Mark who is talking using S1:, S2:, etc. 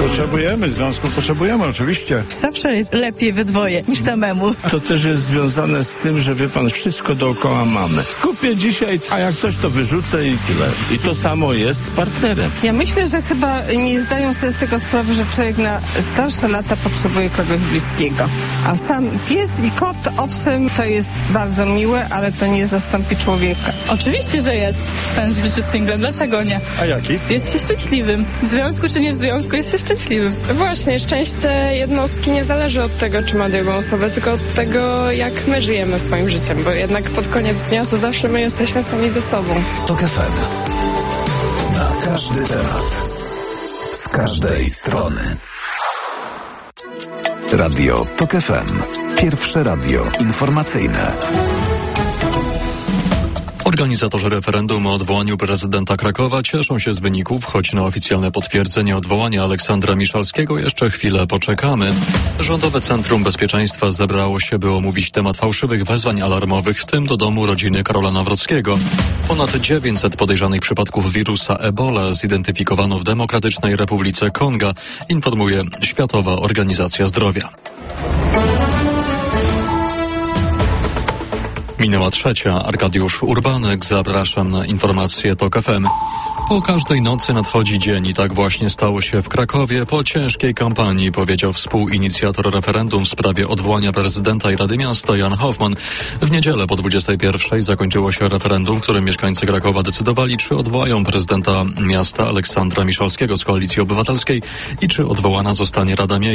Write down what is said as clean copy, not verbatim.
S1: Potrzebujemy, związków potrzebujemy, oczywiście.
S2: Zawsze jest lepiej we dwoje niż samemu.
S3: To też jest związane z tym, że wie pan, wszystko dookoła mamy. Kupię dzisiaj, a jak coś to wyrzucę i tyle. I to samo jest z partnerem.
S4: Ja myślę, że chyba nie zdają sobie z tego sprawy, że człowiek na starsze lata potrzebuje kogoś bliskiego. A sam pies i kot, owszem, to jest bardzo miłe, ale to nie zastąpi człowieka.
S5: Oczywiście, że jest sens w życiu singlem. Dlaczego nie?
S1: A jaki?
S5: Jest się szczęśliwym. W związku czy nie w związku, jest się szczęśliwym.
S6: Właśnie, szczęście jednostki nie zależy od tego, czy ma drugą osobę, tylko od tego, jak my żyjemy swoim życiem, bo jednak pod koniec dnia to zawsze my jesteśmy sami ze sobą.
S7: TOK FM. Na każdy temat. Z każdej strony. Radio TOK FM. Pierwsze radio informacyjne.
S8: Organizatorzy referendum o odwołaniu prezydenta Krakowa cieszą się z wyników, choć na oficjalne potwierdzenie odwołania Aleksandra Miszalskiego jeszcze chwilę poczekamy. Rządowe Centrum Bezpieczeństwa zebrało się, by omówić temat fałszywych wezwań alarmowych, w tym do domu rodziny Karola Nawrockiego. Ponad 900 podejrzanych przypadków wirusa Ebola zidentyfikowano w Demokratycznej Republice Konga, informuje Światowa Organizacja Zdrowia. Minęła 3. Arkadiusz Urbanek. Zapraszam na informacje TOK FM. Po każdej nocy nadchodzi dzień i tak właśnie stało się w Krakowie po ciężkiej kampanii, powiedział współinicjator referendum w sprawie odwołania prezydenta i Rady Miasta Jan Hoffman. W niedzielę po 21:00 zakończyło się referendum, w którym mieszkańcy Krakowa decydowali, czy odwołają prezydenta miasta Aleksandra Miszalskiego z Koalicji Obywatelskiej i czy odwołana zostanie Rada Miejska.